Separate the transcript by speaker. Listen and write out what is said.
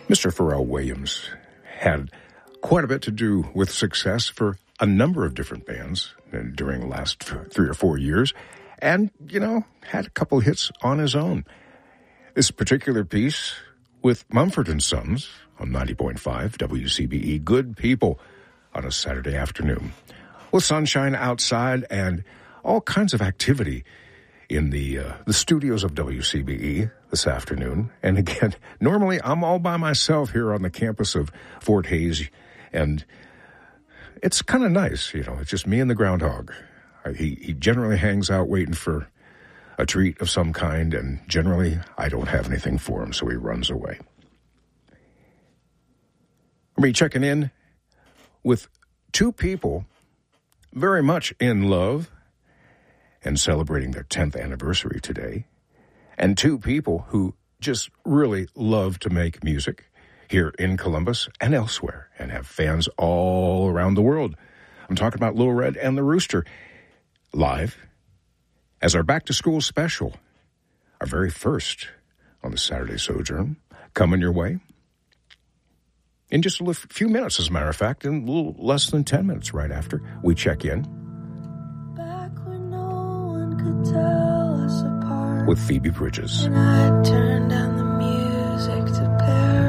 Speaker 1: Mr. Pharrell Williams had quite a bit to do with success for a number of different bands during the last 3 or 4 years, and, had a couple hits on his own. This particular piece with Mumford & Sons on 90.5 WCBE, Good People, on a Saturday afternoon, with sunshine outside and all kinds of activity in the studios of WCBE this afternoon. And again, normally I'm all by myself here on the campus of Fort Hays, and it's kind of nice, it's just me and the groundhog. He generally hangs out waiting for a treat of some kind, and generally I don't have anything for him, so he runs away. We're checking in with two people very much in love and celebrating their 10th anniversary today, and two people who just really love to make music here in Columbus and elsewhere and have fans all around the world. I'm talking about Lil Red and the Rooster, live as our back-to-school special, our very first on the Saturday Sojourn, coming your way in just a few minutes, as a matter of fact, in a little less than 10 minutes right after we check in
Speaker 2: Back when no one could tell us apart,
Speaker 1: with Phoebe Bridges.
Speaker 2: and I turned down